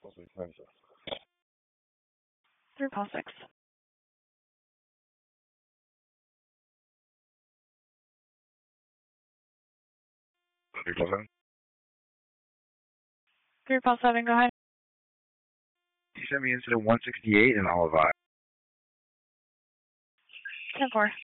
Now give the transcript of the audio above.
Through call 6. Through call 7, go ahead. You sent me incident 168 in Olive Isle. 10-4.